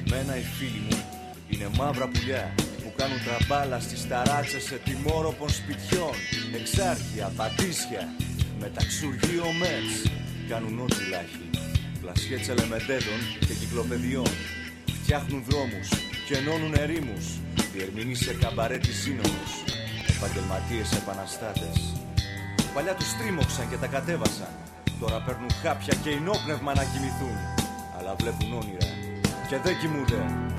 Εμένα οι φίλοι μου είναι μαύρα πουλιά που κάνουν τραμπάλα στις ταράτσες ετοιμόρροπων σπιτιών. Εξάρχεια, πατήσια, μεταξουργείο μέτς. Κάνουν ό,τι λάχει, πλασιέ τσελεμεντέντων και κυκλοπαιδιών. Φτιάχνουν δρόμους και ενώνουν ερήμους. Διερμηνείς σε καμπαρέ της σύνομους. Επαγγελματίες επαναστάτες. Παλιά τους τρίμωξαν και τα κατέβασαν. Τώρα παίρνουν χάπια και ενόπνευμα να κοιμηθούν. Αλλά βλέπουν όνειρα και δεν κοιμούνται.